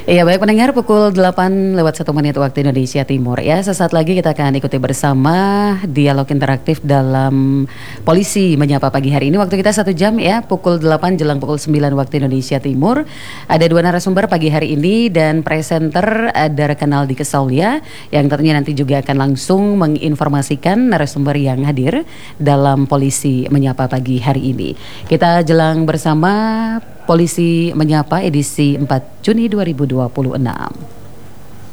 Iya baik pendengar, pukul 8 lewat 1 menit waktu Indonesia Timur ya. Sesaat lagi kita akan ikuti bersama dialog interaktif dalam Polisi Menyapa pagi hari ini. Waktu kita 1 jam ya, pukul 8 jelang pukul 9 waktu Indonesia Timur. Ada 2 narasumber pagi hari ini dan presenter ada rekan Aldi Kesaulia yang tentunya nanti juga akan langsung menginformasikan narasumber yang hadir dalam Polisi Menyapa pagi hari ini. Kita jelang bersama Polisi Menyapa edisi 4 Juni 2026.